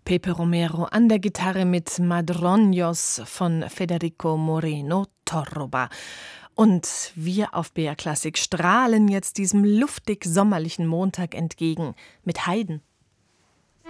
Pepe Romero an der Gitarre mit Madroños von Federico Moreno Torroba. Und wir auf BR Klassik strahlen jetzt diesem luftig sommerlichen Montag entgegen mit Haydn.